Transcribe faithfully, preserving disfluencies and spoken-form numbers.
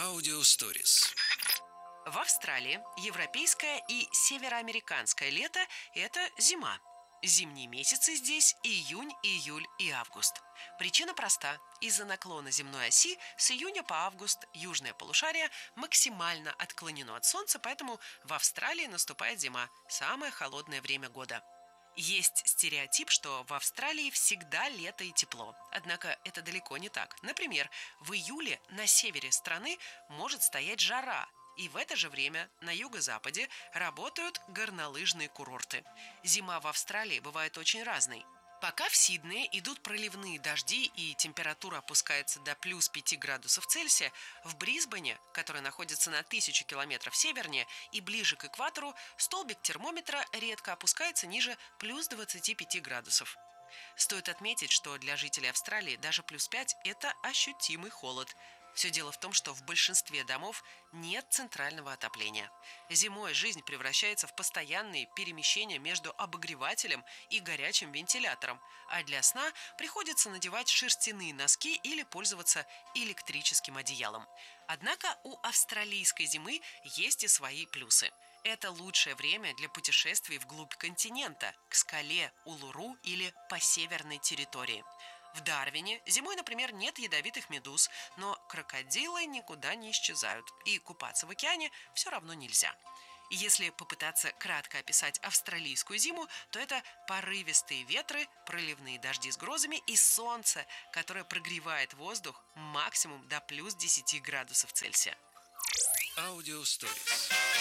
Аудиосторис. В Австралии европейское и североамериканское лето– это зима. Зимние месяцы здесь июнь, июль и август. Причина проста. Из-за наклона земной оси с июня по август южное полушарие максимально отклонено от Солнца, поэтому в Австралии наступает зима, самое холодное время года. Есть стереотип, что в Австралии всегда лето и тепло. Однако это далеко не так. Например, в июле на севере страны может стоять жара, и в это же время на юго-западе работают горнолыжные курорты. Зима в Австралии бывает очень разной. Пока в Сиднее идут проливные дожди и температура опускается до плюс пяти градусов Цельсия, в Брисбене, который находится на тысячу километров севернее и ближе к экватору, столбик термометра редко опускается ниже плюс двадцати пяти градусов. Стоит отметить, что для жителей Австралии даже плюс пять– это ощутимый холод. Все дело в том, что в большинстве домов нет центрального отопления. Зимой жизнь превращается в постоянные перемещения между обогревателем и горячим вентилятором, а для сна приходится надевать шерстяные носки или пользоваться электрическим одеялом. Однако у австралийской зимы есть и свои плюсы. Это лучшее время для путешествий вглубь континента, к скале Улуру или по северной территории. В Дарвине зимой, например, нет ядовитых медуз, но крокодилы никуда не исчезают, и купаться в океане все равно нельзя. И если попытаться кратко описать австралийскую зиму, то это порывистые ветры, проливные дожди с грозами и солнце, которое прогревает воздух максимум до плюс десяти градусов Цельсия. Аудиосторис.